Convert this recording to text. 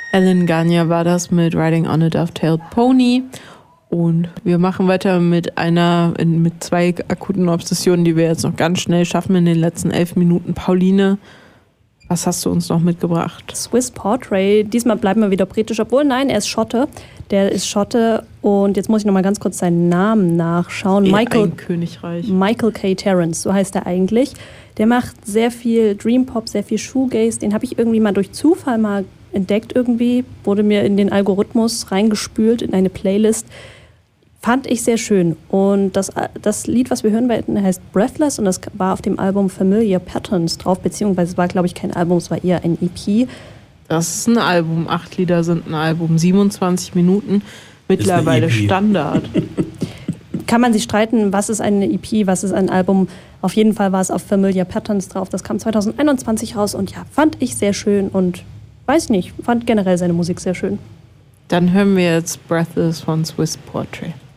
Alan Gagne war das mit Riding on a Dovetailed Pony. Und wir machen weiter mit zwei akuten Obsessionen, die wir jetzt noch ganz schnell schaffen in den letzten 11 Minuten. Pauline, was hast du uns noch mitgebracht? Swiss Portrait. Diesmal bleiben wir wieder britisch, obwohl nein, er ist Schotte. Der ist Schotte und jetzt muss ich noch mal ganz kurz seinen Namen nachschauen. Ein Königreich. Michael K. Terrence, so heißt er eigentlich. Der macht sehr viel Dream Pop, sehr viel Shoegaze. Den habe ich irgendwie mal durch Zufall mal entdeckt irgendwie. Wurde mir in den Algorithmus reingespült in eine Playlist. Fand ich sehr schön. Und das Lied, was wir hören werden, heißt Breathless und das war auf dem Album Familiar Patterns drauf, beziehungsweise es war, glaube ich, kein Album, es war eher ein EP. Das ist ein Album. 8 Lieder sind ein Album. 27 Minuten. Mittlerweile Standard. Kann man sich streiten, was ist eine EP, was ist ein Album. Auf jeden Fall war es auf Familiar Patterns drauf. Das kam 2021 raus und ja, fand ich sehr schön und weiß nicht, fand generell seine Musik sehr schön. Dann hören wir jetzt Breathless von Swiss Portrait.